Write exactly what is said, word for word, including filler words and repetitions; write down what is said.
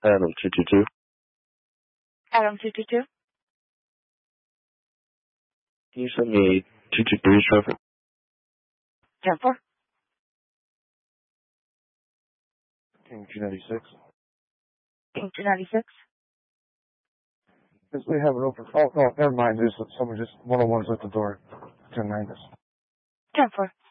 Adam two two two. Adam two two two. Can you send me two two three traffic? ten four. King two ninety-six. King two ninety-six. Because we have it open. Oh, no, never mind. There's someone just, one oh one's at the door. ten nine. ten four.